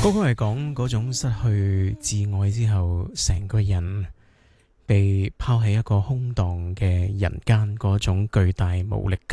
嗰個係講嗰種失去摯愛之後，成個人被拋喺一個空蕩嘅人間嗰種巨大無力感。